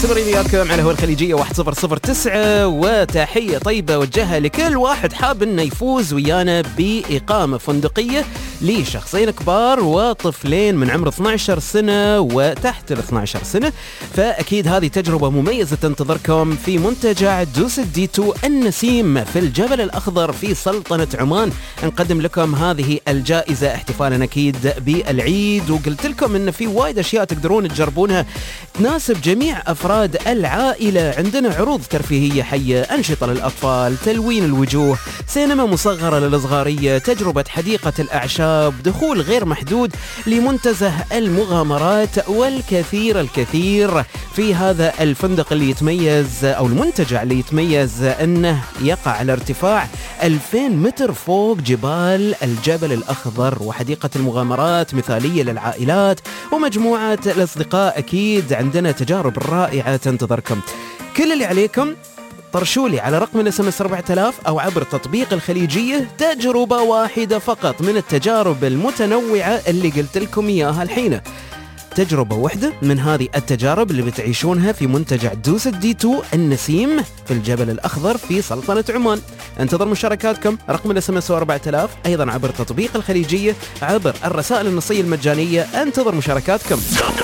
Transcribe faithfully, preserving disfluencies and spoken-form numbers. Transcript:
تبري وياكم على هو الخليجية واحد صفر صفر تسعة، وتحية طيبة وجهها لكل واحد حاب انه يفوز ويانا بإقامة فندقية لشخصين كبار وطفلين من عمر اثني عشر سنة وتحت ال اثني عشر سنة. فأكيد هذه تجربة مميزة تنتظركم في منتجع دوست دي تو النسيم في الجبل الأخضر في سلطنة عمان. نقدم لكم هذه الجائزة احتفالا أكيد بالعيد، وقلت لكم إن في وايد أشياء تقدرون تجربونها تناسب جميع أفراد العائلة. عندنا عروض ترفيهية حية، أنشطة للأطفال، تلوين الوجوه، سينما مصغرة للصغارية، تجربة حديقة الأعشاب، دخول غير محدود لمنتزه المغامرات، والكثير الكثير في هذا الفندق اللي يتميز أو المنتجع اللي يتميز أنه يقع على ارتفاع ألفين متر فوق جبال الجبل الأخضر، وحديقة المغامرات مثالية للعائلات ومجموعة الأصدقاء. أكيد عندنا تجارب رائعة تنتظركم. كل اللي عليكم طرشولي على رقم الاس ام اس أربعة آلاف أو عبر تطبيق الخليجية تجربة واحدة فقط من التجارب المتنوعة اللي قلت لكم إياها الحين. تجربة واحدة من هذه التجارب اللي بتعيشونها في منتجع دوست دي تو النسيم في الجبل الأخضر في سلطنة عمان. انتظر مشاركاتكم. رقم الاس ام اس أربعة آلاف، أيضا عبر تطبيق الخليجية، عبر الرسائل النصية المجانية. انتظر مشاركاتكم.